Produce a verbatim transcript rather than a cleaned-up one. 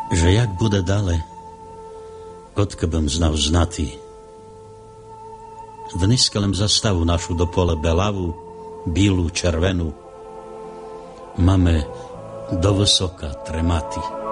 že jak bude dale, kotke bym znał znaty. Dniskelem zastavu našu do pole belavu, bílu, červenú, máme do vysoka trematy.